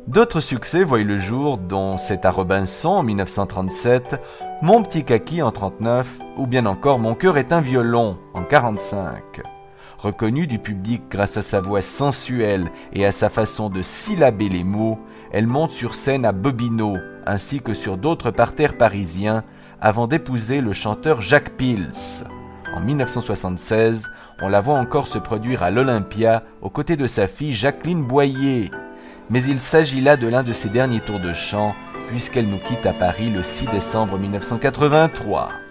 D'autres succès voient le jour, dont C'est à Robinson en 1937, Mon petit kaki en 1939 ou bien encore Mon cœur est un violon en 1945. Reconnue du public grâce à sa voix sensuelle et à sa façon de syllaber les mots, elle monte sur scène à Bobino ainsi que sur d'autres parterres parisiens avant d'épouser le chanteur Jacques Pils. En 1976, on la voit encore se produire à l'Olympia aux côtés de sa fille Jacqueline Boyer. Mais il s'agit là de l'un de ses derniers tours de chant, puisqu'elle nous quitte à Paris le 6 décembre 1983.